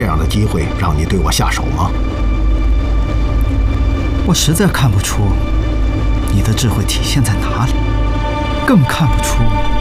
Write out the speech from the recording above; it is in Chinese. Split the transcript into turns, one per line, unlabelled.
这样的机会让你对我下手吗？
我实在看不出你的智慧体现在哪里，更看不出